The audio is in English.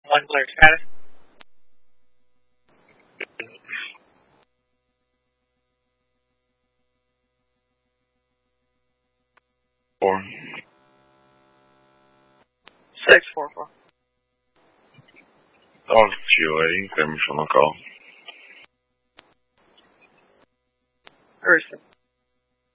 One clear status. Four. 644. Dog GOA, information on call. Receive.